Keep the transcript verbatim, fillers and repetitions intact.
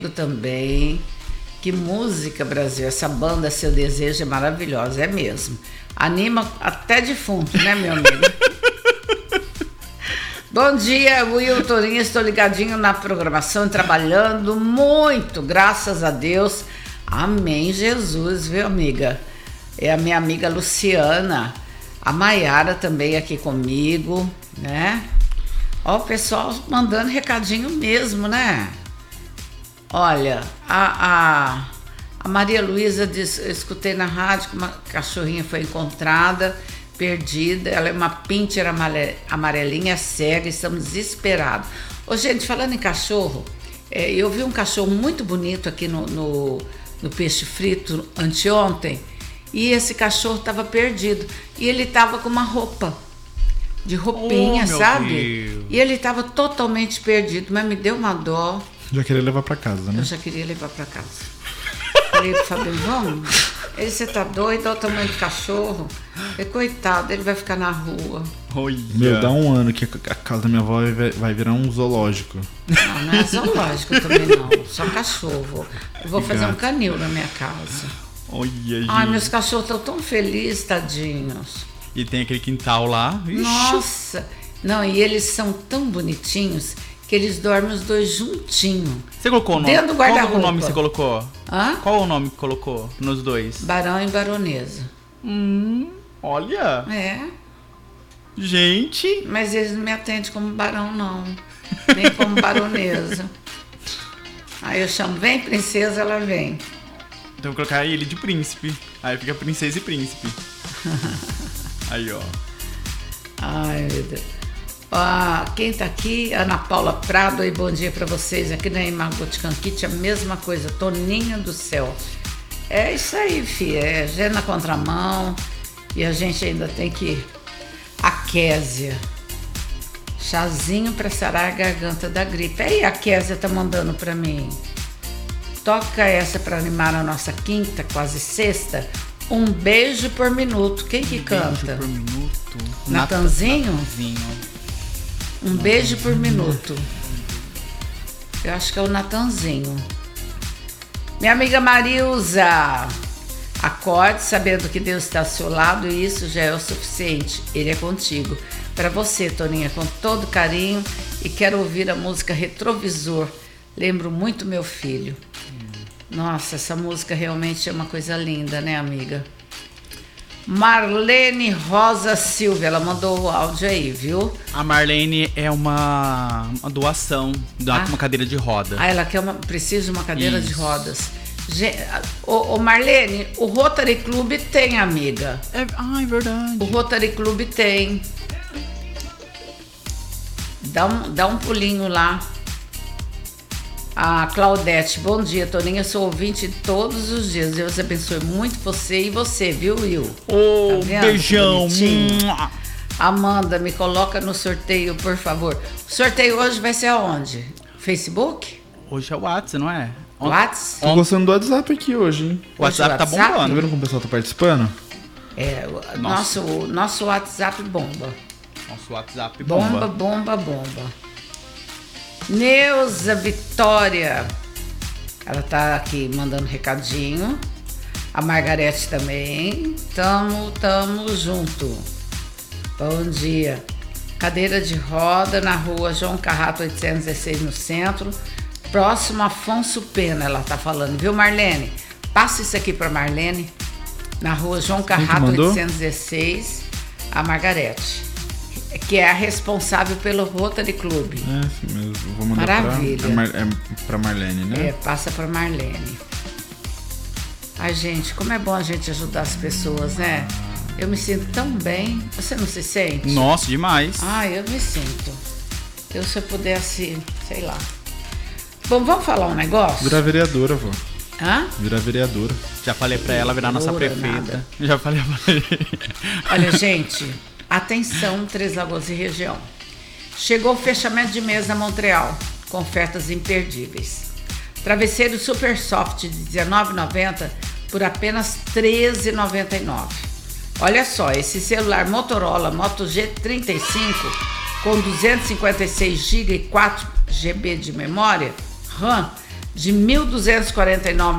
Também. Que música, Brasil. Essa banda Seu Desejo é maravilhosa, é mesmo. Anima até defunto, né, meu amigo? Bom dia, Will Torinho. Estou ligadinho na programação, trabalhando muito, graças a Deus. Amém, Jesus, viu, amiga? É a minha amiga Luciana, a Maiara também aqui comigo, né? Ó, o pessoal mandando recadinho mesmo, né? Olha, a, a, a Maria Luísa diz, eu escutei na rádio que uma cachorrinha foi encontrada, perdida, ela é uma pincher amarelinha cega, estamos desesperados. Ô, gente, falando em cachorro, é, eu vi um cachorro muito bonito aqui no, no, no Peixe Frito anteontem, e esse cachorro estava perdido, e ele estava com uma roupa, de roupinha, oh, sabe? Deus. E ele estava totalmente perdido, mas me deu uma dó. Já queria levar pra casa, né? Eu já queria levar pra casa. Falei pro Fabio, vamos? Ele, você tá doido? Olha o tamanho do cachorro. E, coitado, ele vai ficar na rua. Olha. Meu, dá um ano que a casa da minha avó vai virar um zoológico. Não, não é zoológico também não. Só cachorro. Eu vou fazer um canil na minha casa. Olha, gente. Ai, meus cachorros estão tão felizes, tadinhos. E tem aquele quintal lá. Ixi. Nossa. Não, e eles são tão bonitinhos que eles dormem os dois juntinhos. Você colocou o nome? Dentro do guarda-roupa. Qual o nome que você colocou? Hã? Qual o nome que colocou nos dois? Barão e Baronesa. Hum, olha. É. Gente. Mas eles não me atendem como barão, não. Nem como baronesa. Aí eu chamo, vem princesa, ela vem. Então vou colocar ele de príncipe. Aí fica princesa e príncipe. Aí, ó. Ai, meu Deus. Ah, quem tá aqui? Ana Paula Prado, aí bom dia pra vocês. Aqui na Imagoticanquite, a mesma coisa, Toninho do céu. É isso aí, filha, é já na contramão. E a gente ainda tem que... A Késia. Chazinho pra sarar a garganta da gripe. Aí a Késia tá mandando pra mim. Toca essa pra animar a nossa quinta, quase sexta. Um beijo por minuto. Quem que um canta? Beijo por minuto. Natanzinho? Natanzinho. Um beijo por minuto. Eu acho que é o Natanzinho. Minha amiga Marilza, acorde sabendo que Deus está ao seu lado e isso já é o suficiente. Ele é contigo. Para você, Toninha, com todo carinho. E quero ouvir a música Retrovisor. Lembro muito meu filho. Nossa, essa música realmente é uma coisa linda, né, amiga? Marlene Rosa Silva, ela mandou o áudio aí, viu? A Marlene é uma, uma doação de Ah. uma cadeira de roda. Ah, ela quer uma, precisa de uma cadeira Isso. de rodas. Gen- Ô, ô Marlene, o Rotary Club tem, amiga. É, ah, é verdade. O Rotary Club tem. Dá um, dá um pulinho lá. A Claudete, bom dia, Toninha, sou ouvinte todos os dias. Deus abençoe muito você e você, viu, Will? Ô, Tá vendo? beijão. Bonitinho. Mua. Amanda, me coloca no sorteio, por favor. O sorteio hoje vai ser aonde? Facebook? Hoje é o WhatsApp, não é? Ont- WhatsApp? Tô gostando do WhatsApp aqui hoje, hein? O WhatsApp tá WhatsApp? Tá bombando. vendo como o pessoal tá participando? É, o Nossa. nosso, nosso WhatsApp bomba. Nosso WhatsApp Bomba, bomba. bomba, bomba. Neuza Vitória. Ela tá aqui mandando recadinho. A Margarete também. Tamo, tamo junto. Bom dia. Cadeira de roda na rua João Carrato oitocentos e dezesseis no centro. Próximo Afonso Pena, ela tá falando, viu, Marlene? Passa isso aqui pra Marlene. Na rua João Carrato mandou? oitocentos e dezesseis. A Margarete, que é a responsável pelo Rotary Club. É, sim mesmo. Vou mandar Maravilha. pra, Mar, é, pra Marlene, né? É, passa pra Marlene. Ai, gente, como é bom a gente ajudar as pessoas, né? Eu me sinto tão bem. Você não se sente? Nossa, demais. Ai, eu me sinto. Eu, se eu pudesse, sei lá. Bom, vamos falar um negócio? Virar vereadora, vô. Hã? Virar vereadora. Já falei pra ela virar nossa Vereadora, prefeita. nada. Já falei pra ele. Olha, gente, atenção, Três Lagoas e região. Chegou o fechamento de mês na Montreal, com ofertas imperdíveis. Travesseiro Super Soft de dezenove reais e noventa centavos por apenas treze reais e noventa e nove centavos. Olha só, esse celular Motorola Moto G trinta e cinco com duzentos e cinquenta e seis gigabytes e quatro gigabytes de memória RAM de mil duzentos e quarenta e nove